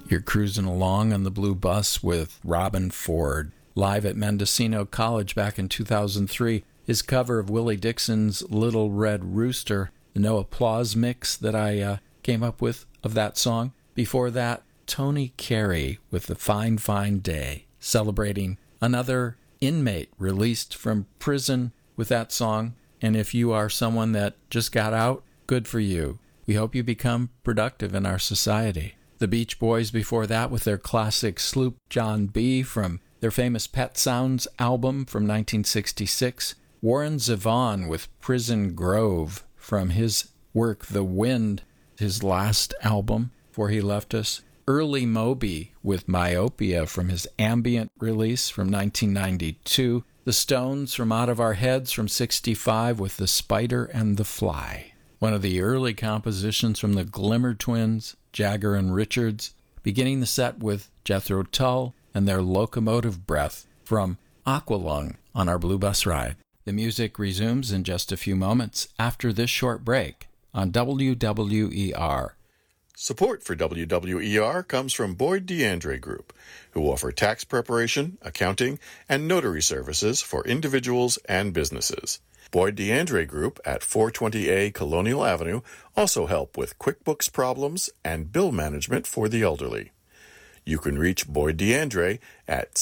You're cruising along on the Blue Bus with Robben Ford. Live at Mendocino College back in 2003, his cover of Willie Dixon's Little Red Rooster, the No Applause mix that I came up with of that song. Before that, Tony Carey with The Fine Fine Day, celebrating another inmate released from prison with that song. And if you are someone that just got out, good for you. We hope you become productive in our society. The Beach Boys before that with their classic Sloop John B. from their famous Pet Sounds album from 1966. Warren Zevon with Prison Grove from his work The Wind, his last album before he left us. Early Moby with Myopia from his Ambient release from 1992. The Stones from Out of Our Heads from 65 with The Spider and the Fly. One of the early compositions from the Glimmer Twins, Jagger and Richards, beginning the set with Jethro Tull and their Locomotive Breath from Aqualung on our Blue Bus ride. The music resumes in just a few moments after this short break on WWER. Support for WWER comes from Boyd DeAndre Group, who offer tax preparation, accounting, and notary services for individuals and businesses. Boyd DeAndre Group at 420A Colonial Avenue also help with QuickBooks problems and bill management for the elderly. You can reach Boyd DeAndre at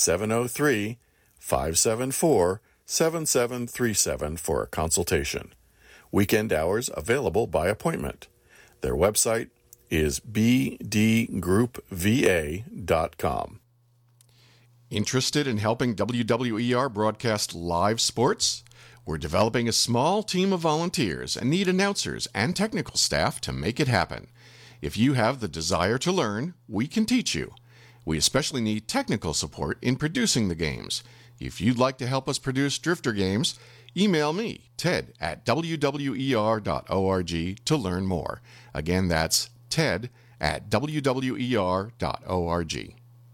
703-574-7737 for a consultation. Weekend hours available by appointment. Their website is bdgroupva.com. Interested in helping WWER broadcast live sports? We're developing a small team of volunteers and need announcers and technical staff to make it happen. If you have the desire to learn, we can teach you. We especially need technical support in producing the games. If you'd like to help us produce Drifter games, email me, Ted, at wwer.org to learn more. Again, that's Ted at wwer.org.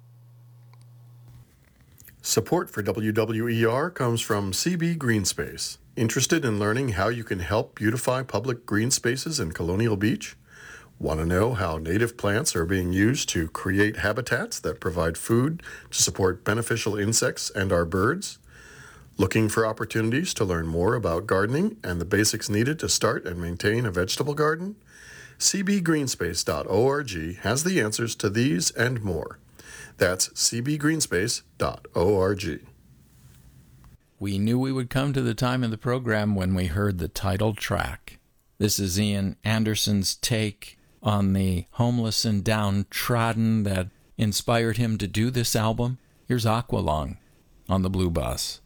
Support for WWER comes from CB Greenspace. Interested in learning how you can help beautify public green spaces in Colonial Beach? Want to know how native plants are being used to create habitats that provide food to support beneficial insects and our birds? Looking for opportunities to learn more about gardening and the basics needed to start and maintain a vegetable garden? cbgreenspace.org has the answers to these and more. That's cbgreenspace.org. We knew we would come to the time in the program when we heard the title track. This is Ian Anderson's take on the homeless and downtrodden that inspired him to do this album. Here's Aqualung on the Blue Bus.